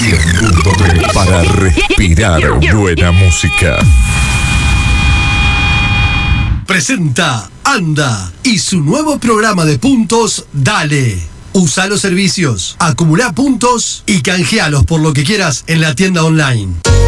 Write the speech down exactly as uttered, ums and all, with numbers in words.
cien punto tres para respirar buena música. Presenta Anda y su nuevo programa de puntos Dale. Usa los servicios, acumula puntos y canjealos por lo que quieras en la tienda online.